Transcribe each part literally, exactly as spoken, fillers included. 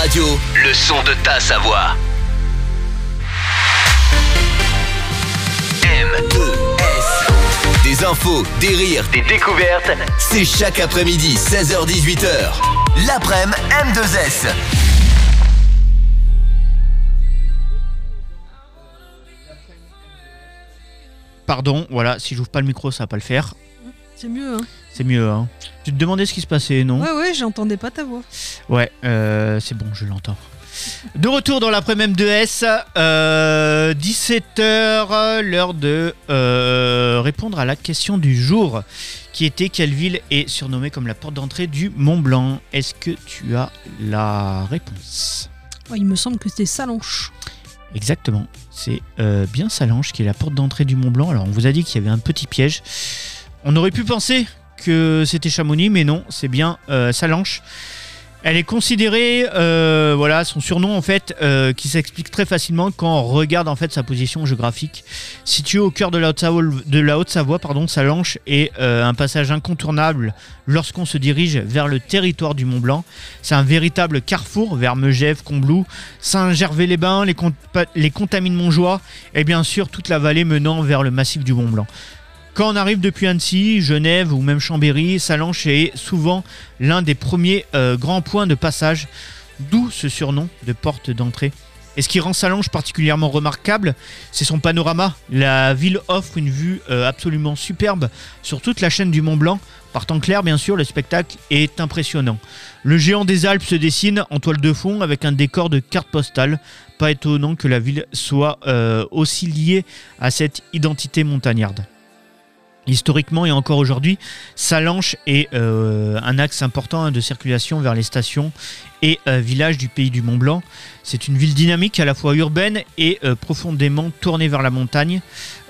Radio, le son de ta Savoie. M deux S. Des infos, des rires, des découvertes. C'est chaque après-midi, seize heures dix-huit heures. L'après-midi M deux S. Pardon, voilà, si j'ouvre pas le micro, ça va pas le faire. C'est mieux, hein. C'est mieux, hein. Tu te demandais ce qui se passait, non ? Ouais, ouais, j'entendais pas ta voix. Ouais, euh, c'est bon, je l'entends. De retour dans l'après-midi M deux S, euh, dix-sept heures, l'heure de euh, répondre à la question du jour, qui était quelle ville est surnommée comme la porte d'entrée du Mont Blanc ? Est-ce que tu as la réponse ? Ouais, il me semble que c'était Sallanches. Exactement, c'est euh, bien Sallanches qui est la porte d'entrée du Mont Blanc. Alors on vous a dit qu'il y avait un petit piège. On aurait pu penser que c'était Chamonix, mais non, c'est bien euh, Sallanches. Elle est considérée, euh, voilà, son surnom en fait, euh, qui s'explique très facilement quand on regarde en fait sa position géographique. Située au cœur de la Haute-Savoie, de la Haute-Savoie, pardon, Sallanches est euh, un passage incontournable lorsqu'on se dirige vers le territoire du Mont Blanc. C'est un véritable carrefour vers Megève, Combloux, Saint-Gervais-les-Bains, les, compa- les Contamines-Montjoie et bien sûr toute la vallée menant vers le massif du Mont Blanc. Quand on arrive depuis Annecy, Genève ou même Chambéry, Sallanches est souvent l'un des premiers euh, grands points de passage, d'où ce surnom de porte d'entrée. Et ce qui rend Sallanches particulièrement remarquable, c'est son panorama. La ville offre une vue euh, absolument superbe sur toute la chaîne du Mont Blanc. Par temps clair, bien sûr, le spectacle est impressionnant. Le géant des Alpes se dessine en toile de fond avec un décor de carte postale. Pas étonnant que la ville soit euh, aussi liée à cette identité montagnarde. Historiquement et encore aujourd'hui, Sallanches est euh, un axe important de circulation vers les stations et euh, villages du pays du Mont Blanc. C'est une ville dynamique, à la fois urbaine et euh, profondément tournée vers la montagne.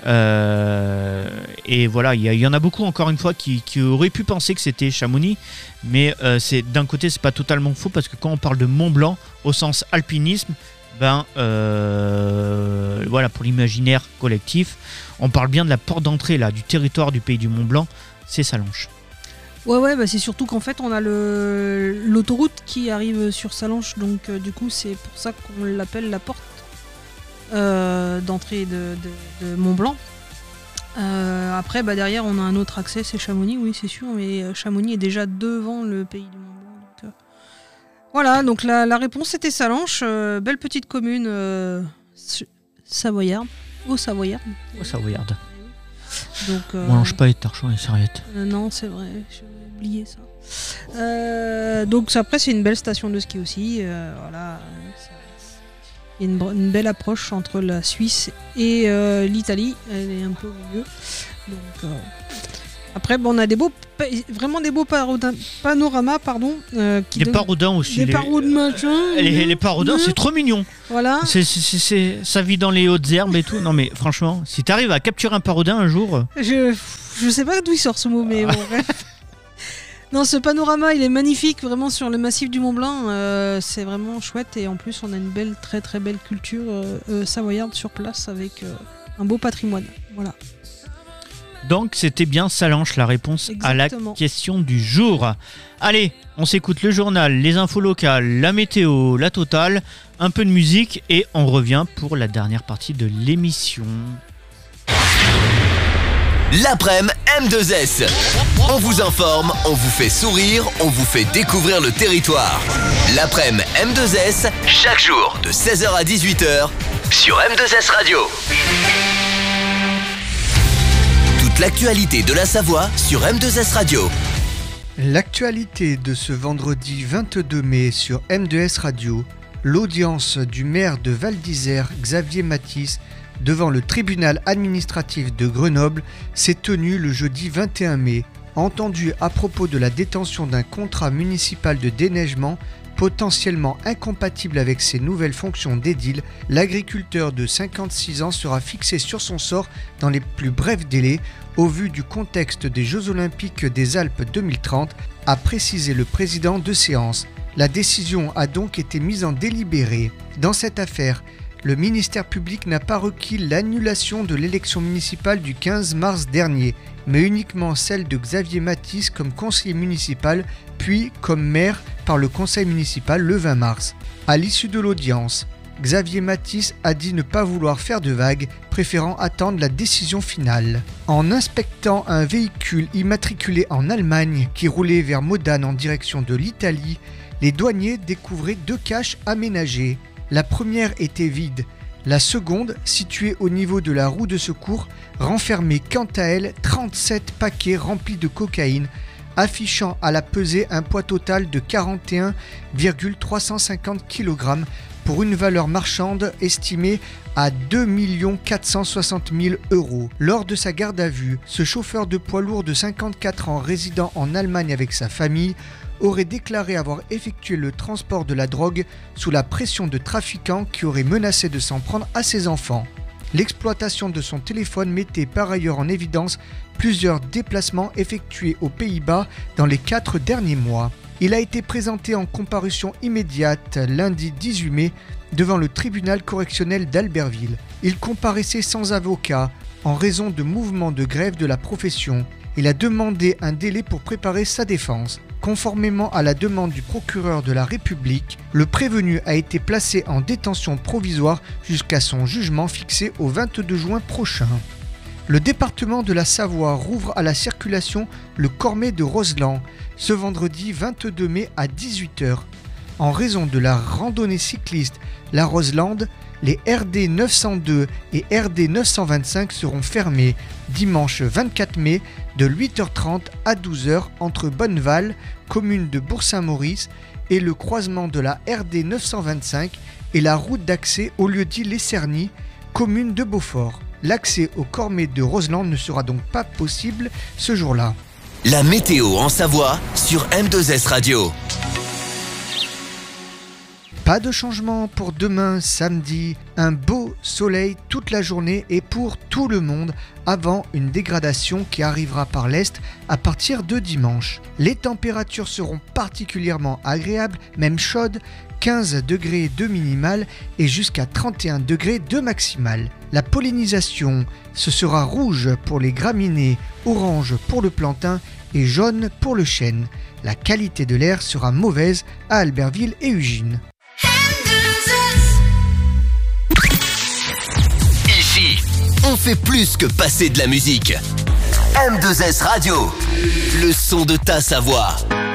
Euh, et voilà, il y, y en a beaucoup, encore une fois, qui, qui auraient pu penser que c'était Chamonix. Mais euh, c'est, d'un côté, c'est pas totalement faux, parce que quand on parle de Mont Blanc, au sens alpinisme, ben, euh, voilà, pour l'imaginaire collectif, on parle bien de la porte d'entrée là, du territoire du pays du Mont Blanc, c'est Sallanches. Ouais, ouais, bah c'est surtout qu'en fait, on a le, l'autoroute qui arrive sur Sallanches, donc euh, du coup, c'est pour ça qu'on l'appelle la porte euh, d'entrée de, de, de Mont Blanc. Euh, après, bah, derrière, on a un autre accès, c'est Chamonix, oui, c'est sûr, mais Chamonix est déjà devant le pays du Mont Blanc. Donc, euh, voilà, donc la, la réponse était Sallanches, euh, belle petite commune euh, savoyarde, au Savoyarde. Au Savoyarde. Donc, euh, on mange pas les torchons et les serviettes. Euh, non, c'est vrai, j'ai oublié ça. Euh, donc après, c'est une belle station de ski aussi. Euh, voilà, il y a une, une belle approche entre la Suisse et euh, l'Italie. Elle est un peu au milieu. Donc euh, après, bon, on a des beaux, vraiment des beaux parodins, panoramas, pardon. Euh, qui les donnent, paraudins aussi. Les, les paraudins, machin. Les, les paraudins, c'est trop mignon. Voilà. C'est, c'est, c'est, c'est, ça vit dans les hautes herbes et tout. Non mais franchement, si t'arrives à capturer un paraudin un jour... Je, je sais pas d'où il sort ce mot, mais bon, bref. Non, ce panorama, il est magnifique, vraiment sur le massif du Mont Blanc. Euh, c'est vraiment chouette et en plus, on a une belle, très très belle culture euh, euh, savoyarde sur place avec euh, un beau patrimoine. Voilà. Donc c'était bien Sallanches la réponse Exactement. à la question du jour. Allez, on s'écoute le journal, les infos locales, la météo, la totale, un peu de musique et on revient pour la dernière partie de l'émission. L'après-midi M deux S. On vous informe, on vous fait sourire, on vous fait découvrir le territoire. L'après-midi M deux S, chaque jour de seize heures à dix-huit heures sur M deux S Radio. Toute l'actualité de la Savoie sur M deux S Radio. L'actualité de ce vendredi vingt-deux mai sur M deux S Radio, l'audience du maire de Val d'Isère, Xavier Mathis, devant le tribunal administratif de Grenoble s'est tenue le jeudi vingt et un mai. Entendu à propos de la détention d'un contrat municipal de déneigement potentiellement incompatible avec ses nouvelles fonctions d'édile, l'agriculteur de cinquante-six ans sera fixé sur son sort dans les plus brefs délais au vu du contexte des Jeux Olympiques des Alpes deux mille trente, a précisé le président de séance. La décision a donc été mise en délibéré. Dans cette affaire, Le ministère public n'a pas requis l'annulation de l'élection municipale du quinze mars dernier, mais uniquement celle de Xavier Mathis comme conseiller municipal, puis comme maire par le conseil municipal le vingt mars. À l'issue de l'audience, Xavier Mathis a dit ne pas vouloir faire de vagues, préférant attendre la décision finale. En inspectant un véhicule immatriculé en Allemagne qui roulait vers Modane en direction de l'Italie, les douaniers découvraient deux caches aménagées. La première était vide, la seconde, située au niveau de la roue de secours, renfermait quant à elle trente-sept paquets remplis de cocaïne, affichant à la pesée un poids total de quarante et un virgule trois cent cinquante kilogrammes pour une valeur marchande estimée à deux millions quatre cent soixante mille euros. Lors de sa garde à vue, ce chauffeur de poids lourd de cinquante-quatre ans résidant en Allemagne avec sa famille aurait déclaré avoir effectué le transport de la drogue sous la pression de trafiquants qui auraient menacé de s'en prendre à ses enfants. L'exploitation de son téléphone mettait par ailleurs en évidence plusieurs déplacements effectués aux Pays-Bas dans les quatre derniers mois. Il a été présenté en comparution immédiate lundi dix-huit mai devant le tribunal correctionnel d'Albertville. Il comparaissait sans avocat en raison de mouvements de grève de la profession. Il a demandé un délai pour préparer sa défense. Conformément à la demande du procureur de la République, le prévenu a été placé en détention provisoire jusqu'à son jugement fixé au vingt-deux juin prochain. Le département de la Savoie rouvre à la circulation le Cormet de Roseland ce vendredi vingt-deux mai à dix-huit heures. En raison de la randonnée cycliste La Roselande, les R D neuf cent deux et R D neuf cent vingt-cinq seront fermés dimanche vingt-quatre mai de huit heures trente à douze heures entre Bonneval, commune de Bourg-Saint-Maurice, et le croisement de la R D neuf cent vingt-cinq et la route d'accès au lieu-dit Les Cernis, commune de Beaufort. L'accès au Cormet de Roseland ne sera donc pas possible ce jour-là. La météo en Savoie sur M deux S Radio. Pas de changement pour demain samedi, un beau soleil toute la journée et pour tout le monde avant une dégradation qui arrivera par l'est à partir de dimanche. Les températures seront particulièrement agréables, même chaudes, quinze degrés de minimal et jusqu'à trente et un degrés de maximal. La pollinisation, ce sera rouge pour les graminées, orange pour le plantain et jaune pour le chêne. La qualité de l'air sera mauvaise à Albertville et Ugine. Ici, on fait plus que passer de la musique. M deux S Radio, le son de ta Savoie.